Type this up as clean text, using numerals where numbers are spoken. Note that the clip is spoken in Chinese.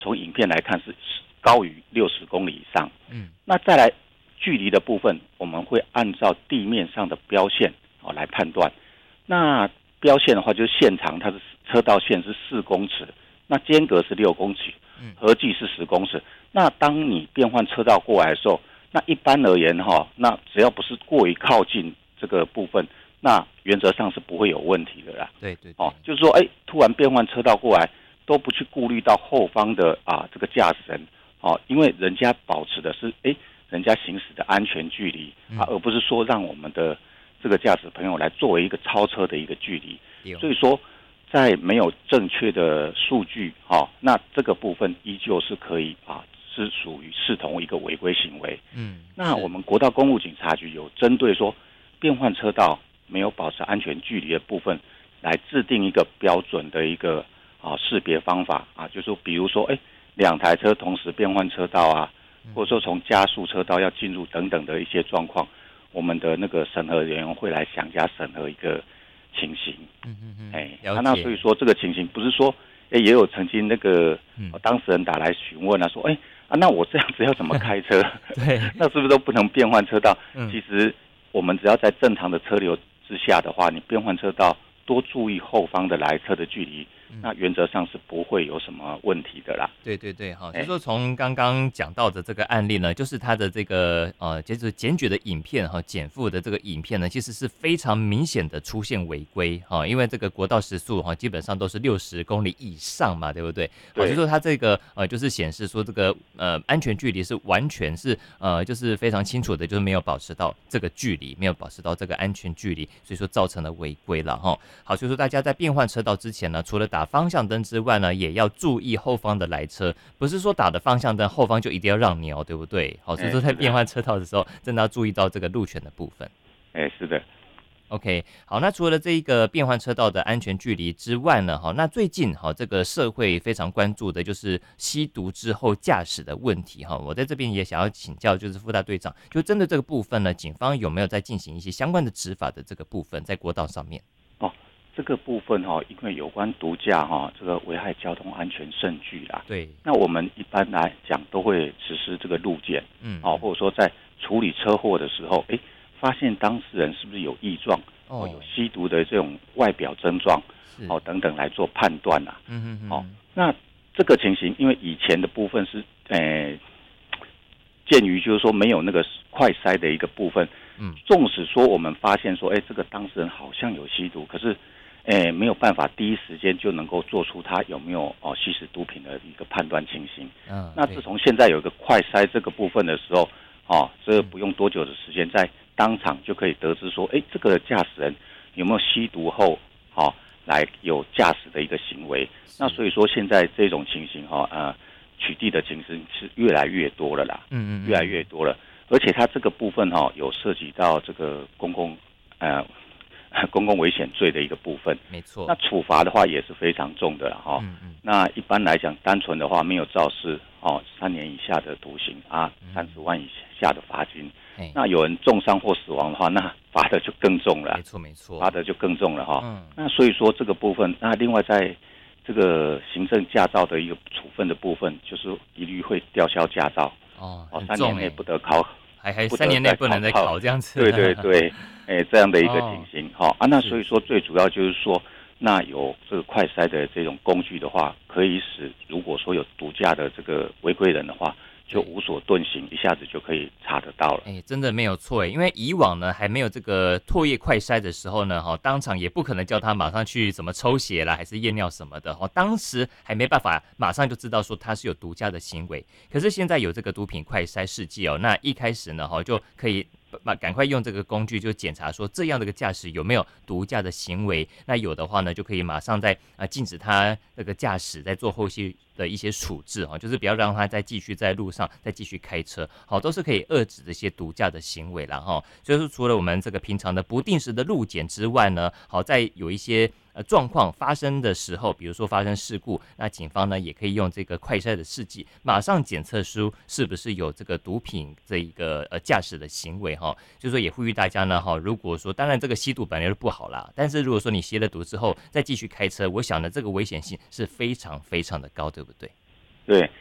从影片来看是高于60公里以上。那再来距离的部分，我们会按照地面上的标线来判断。那标线的话，就是线长，它是车道线是4公尺，那间隔是6公尺，合计是10公尺。那当你变换车道过来的时候，那一般而言那只要不是过于靠近这个部分，那原则上是不会有问题的啦。 对对就是说，突然变换车道过来，都不去顾虑到后方的这个驾驶人，因为人家保持的是人家行驶的安全距离而不是说让我们的这个驾驶朋友来作为一个超车的一个距离。所以说，在没有正确的数据那这个部分依旧是可以是属于视同一个违规行为。那我们国道公路警察局有针对说变换车道没有保持安全距离的部分，来制定一个标准的一个识别方法就是比如说2台车同时变换车道或者说从加速车道要进入等等的一些状况，我们的那个审核人员会来详加审核一个情形。那所以说这个情形不是说也有曾经那个当事人打来询问说那我这样子要怎么开车？ 对， 那是不是都不能变换车道？其实我们只要在正常的车流之下的话，你变换车道多注意后方的来车的距离，那原则上是不会有什么问题的啦。 对对对，好，所以说从刚刚讲到的这个案例呢，就是他的这个就是检举的影片减负的这个影片呢，其实是非常明显的出现违规因为这个国道时速基本上都是60公里以上嘛，对不对？所以说他这个就是显示说这个安全距离是完全是就是非常清楚的，就是没有保持到这个距离，没有保持到这个安全距离，所以说造成了违规了好，所以说大家在变换车道之前呢，除了打方向灯之外呢，也要注意后方的来车，不是说打的方向灯后方就一定要让你对不对？好，所以说在变换车道的时候，真的要注意到这个路权的部分。 是的。 OK， 好，那除了这一个变换车道的安全距离之外呢，那最近这个社会非常关注的就是吸毒之后驾驶的问题我在这边也想要请教，就是副大队长，就针对这个部分呢，警方有没有在进行一些相关的执法的这个部分，在国道上面？ 这个部分因为有关毒驾这个危害交通安全甚巨啦。 对。 那我们一般来讲都会实施这个路检，或者说在处理车祸的时候，发现当事人是不是有异状，有吸毒的这种外表症状，等等来做判断啦。那这个情形，因为以前的部分是鉴于就是说没有那个快筛的一个部分，纵使说我们发现说，这个当事人好像有吸毒，可是没有办法第一时间就能够做出他有没有吸食毒品的一个判断情形。那自从现在有一个快筛这个部分的时候，这不用多久的时间，在当场就可以得知说，这个驾驶人有没有吸毒后，来有驾驶的一个行为。那所以说现在这种情形取缔的情形是越来越多了啦，越来越多了。而且它这个部分有涉及到这个公共危险罪的一个部分， 没错。 那处罚的话也是非常重的啦那一般来讲，单纯的话没有肇事3年以下的徒刑30万以下的罚金。那有人重伤或死亡的话，那罚的就更重了。 没错没错， 罚的就更重了那所以说这个部分，那另外在这个行政驾照的一个处分的部分，就是一律会吊销驾照3年内不得考， 还3年内不能再考这样子。 对对对，这样的一个情形那所以说最主要就是说，那有这个快筛的这种工具的话，可以使如果说有毒驾的这个违规人的话，就无所遁形，一下子就可以查得到了。 真的没有错因为以往呢还没有这个唾液快筛的时候呢，当场也不可能叫他马上去怎么抽血啦，还是验尿什么的当时还没办法马上就知道说他是有毒驾的行为。可是现在有这个毒品快筛试剂那一开始呢就可以赶快用这个工具就检查说这样的一个驾驶有没有毒驾的行为，那有的话呢就可以马上在禁止他这个驾驶，在做后续的一些处置就是不要让他再继续在路上再继续开车都是可以遏制这些毒驾的行为啦所以说除了我们这个平常的不定时的路检之外呢，在有一些状况发生的时候，比如说发生事故，那警方呢也可以用这个快筛的试剂，马上检测出是不是有这个毒品这一个驾驶的行为就是说也呼吁大家呢如果说当然这个吸毒本来就不好啦，但是如果说你吸了毒之后再继续开车，我想呢这个危险性是非常非常的高，对不对？ 对，